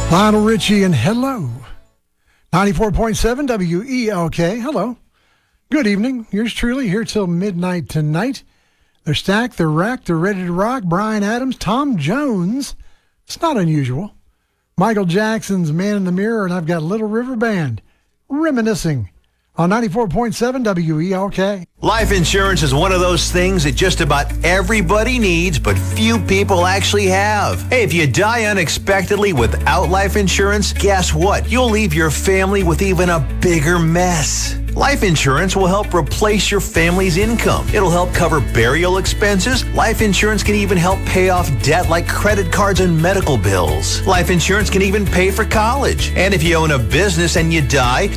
Lionel Richie and hello. 94.7 WELK. Hello. Good evening. Yours truly here till midnight tonight. They're stacked, they're racked, they're ready to rock. Bryan Adams, Tom Jones. It's not unusual. Michael Jackson's Man in the Mirror, and I've got Little River Band reminiscing on 94.7 WELK. Life insurance is one of those things that just about everybody needs, but few people actually have. Hey, if you die unexpectedly without life insurance, guess what? You'll leave your family with even a bigger mess. Life insurance will help replace your family's income. It'll help cover burial expenses. Life insurance can even help pay off debt like credit cards and medical bills. Life insurance can even pay for college. And if you own a business and you die,